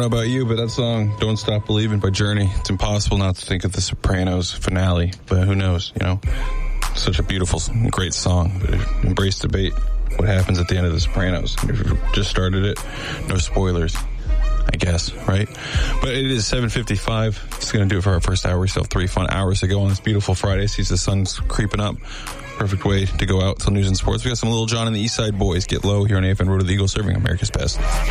know about you, but that song, Don't Stop Believing by Journey, it's impossible not to think of The Sopranos finale, but who knows, you know? Such a beautiful, great song, but embrace debate. What happens at the end of The Sopranos? You just started it. No spoilers, I guess, right? But it is 7:55. It's going to do it for our first hour. We still have 3 fun hours to go on this beautiful Friday. Sees the sun's creeping up. Perfect way to go out till news and sports. We got some Little John and the East Side Boys. Get low here on AFN Road to the Eagle, serving America's best.